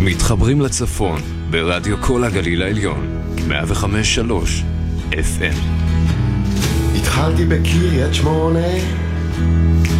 מתחברים לצפון ברדיו כל הגליל העליון 105.3 FM. התחלתי בקריית שמונה,